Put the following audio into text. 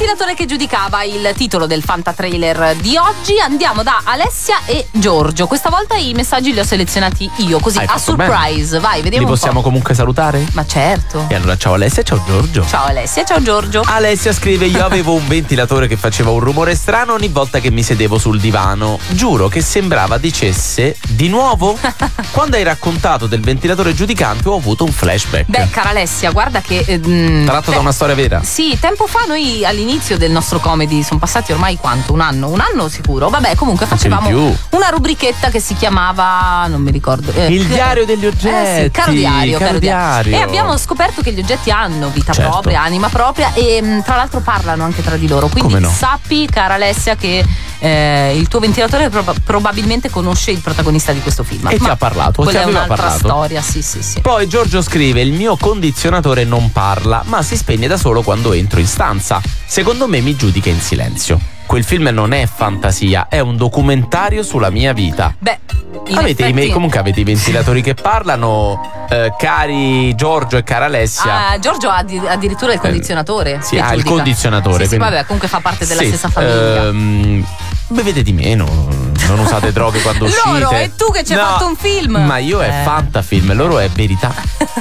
ventilatore che giudicava il titolo del fantatrailer di oggi. Andiamo da Alessia e Giorgio. Questa volta i messaggi li ho selezionati io, così a surprise. Bene. Vai, vediamo. Li possiamo comunque salutare? Ma certo. E allora ciao Alessia, ciao Giorgio. Ciao Alessia, ciao Giorgio. Alessia scrive: io avevo un ventilatore che faceva un rumore strano ogni volta che mi sedevo sul divano. Giuro che sembrava dicesse di nuovo. Quando hai raccontato del ventilatore giudicante ho avuto un flashback. Beh, cara Alessia, guarda che tratto da una storia vera. Sì, tempo fa noi all'inizio del nostro comedy, sono passati ormai quanto? Un anno sicuro. Vabbè, comunque facevamo una rubrichetta che si chiamava, non mi ricordo, il diario degli oggetti. Sì, caro diario. E abbiamo scoperto che gli oggetti hanno vita propria, anima propria, e tra l'altro parlano anche tra di loro. Quindi sappi, cara Alessia, che il tuo ventilatore probabilmente conosce il protagonista di questo film. E ti ha parlato, quella ti è aveva un'altra parlato. storia, sì. Poi Giorgio scrive: il mio condizionatore non parla, ma si spegne da solo quando entro in stanza. Secondo me mi giudica in silenzio. Quel film non è fantasia, è un documentario sulla mia vita. Beh, comunque avete i ventilatori che parlano, cari Giorgio e cara Alessia. Giorgio ha addirittura il condizionatore. Sì, ha il condizionatore. Sì, vabbè, comunque fa parte della stessa famiglia. Bevete di meno, non usate droghe quando uscite. Loro, e tu che ci hai fatto un film. Ma io è fantafilm, loro è verità.